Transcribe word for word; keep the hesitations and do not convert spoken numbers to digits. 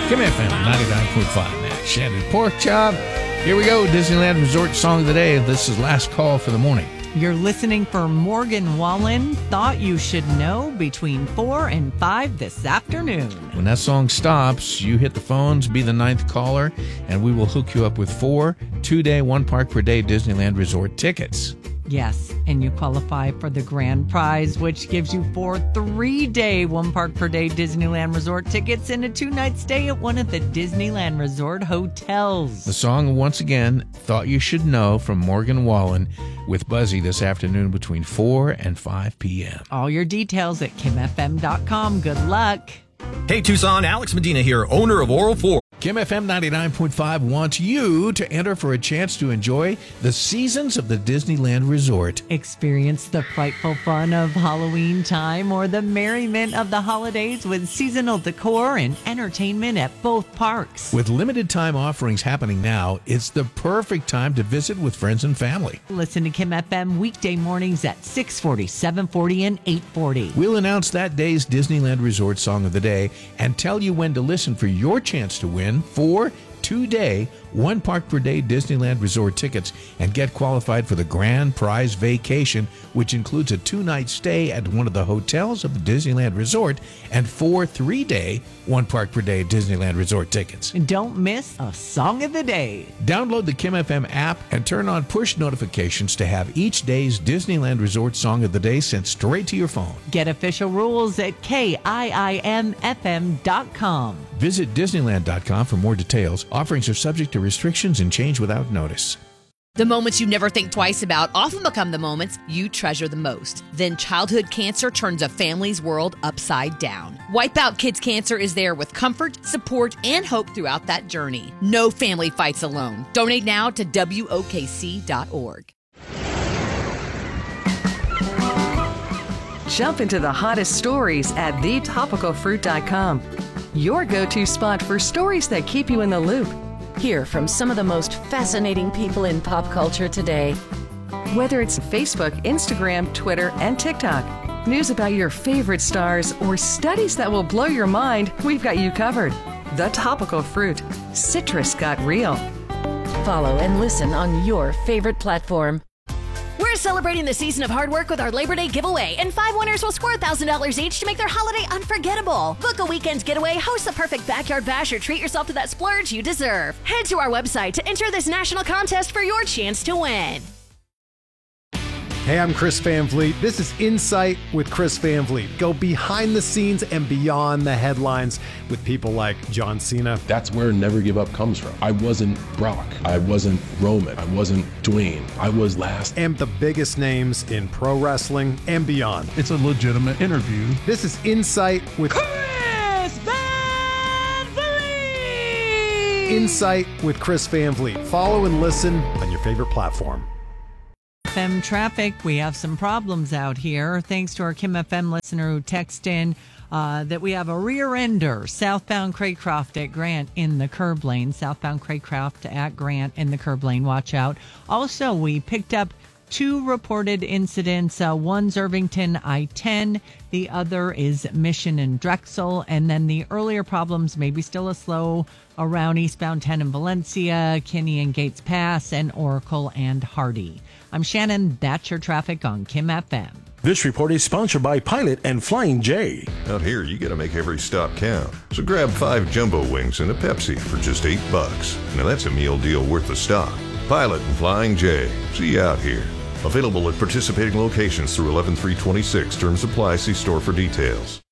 Kim F M ninety-nine point five, Matt Shannon Pork Chop. Here we go, Disneyland Resort Song of the Day. This is last call for the morning. You're listening for Morgan Wallen, Thought You Should Know, between four and five this afternoon. When that song stops, you hit the phones, be the ninth caller, and we will hook you up with four two-day, one park per day Disneyland Resort tickets. Yes, and you qualify for the grand prize, which gives you four three-day, one park per day Disneyland Resort tickets and a two-night stay at one of the Disneyland Resort hotels. The song, once again, Thought You Should Know, from Morgan Wallen, with Buzzy this afternoon between four and five p.m. All your details at kim f m dot com. Good luck. Hey, Tucson, Alex Medina here, owner of Oral four. Kim F M ninety-nine point five wants you to enter for a chance to enjoy the seasons of the Disneyland Resort. Experience the frightful fun of Halloween time or the merriment of the holidays with seasonal decor and entertainment at both parks. With limited time offerings happening now, it's the perfect time to visit with friends and family. Listen to Kim F M weekday mornings at six forty, seven forty, and eight forty. We'll announce that day's Disneyland Resort Song of the Day and tell you when to listen for your chance to win four two-day, one park per day Disneyland Resort tickets and get qualified for the grand prize vacation, which includes a two-night stay at one of the hotels of the Disneyland Resort and four three-day, one park per day Disneyland Resort tickets. And don't miss a Song of the Day. Download the Kim F M app and turn on push notifications to have each day's Disneyland Resort Song of the Day sent straight to your phone. Get official rules at K I I M F M dot com. Visit Disneyland dot com for more details. Offerings are subject to restrictions and change without notice. The moments you never think twice about often become the moments you treasure the most. Then childhood cancer turns a family's world upside down. Wipeout Kids Cancer is there with comfort, support, and hope throughout that journey. No family fights alone. Donate now to W O K C dot org. Jump into the hottest stories at the topical fruit dot com. Your go-to spot for stories that keep you in the loop. Hear from some of the most fascinating people in pop culture today. Whether it's Facebook, Instagram, Twitter, and TikTok, news about your favorite stars, or studies that will blow your mind, we've got you covered. The Topical Fruit. Citrus got real. Follow and listen on your favorite platform. We're celebrating the season of hard work with our Labor Day giveaway, and five winners will score one thousand dollars each to make their holiday unforgettable. Book a weekend getaway, host the perfect backyard bash, or treat yourself to that splurge you deserve. Head to our website to enter this national contest for your chance to win. Hey, I'm Chris Van Vliet. This is Insight with Chris Van Vliet. Go behind the scenes and beyond the headlines with people like John Cena. That's where Never Give Up comes from. I wasn't Brock. I wasn't Roman. I wasn't Dwayne. I was last. And the biggest names in pro wrestling and beyond. It's a legitimate interview. This is Insight with Chris Van Vliet! Insight with Chris Van Vliet. Follow and listen on your favorite platform. F M traffic, we have some problems out here. Thanks to our Kim F M listener who texted in uh, that we have a rear ender southbound Craycroft at Grant in the curb lane. Southbound Craycroft at Grant in the curb lane. Watch out. Also, we picked up two reported incidents. Uh, one's Irvington I ten. The other is Mission and Drexel. And then the earlier problems, maybe still a slow around eastbound ten in Valencia, Kinney and Gates Pass, and Oracle and Hardy. I'm Shannon. That's your traffic on Kim F M. This report is sponsored by Pilot and Flying J. Out here, you got to make every stop count. So grab five jumbo wings and a Pepsi for just eight bucks. Now that's a meal deal worth the stop. Pilot and Flying J. See you out here. Available at participating locations through eleven three twenty-six. Terms apply. See store for details.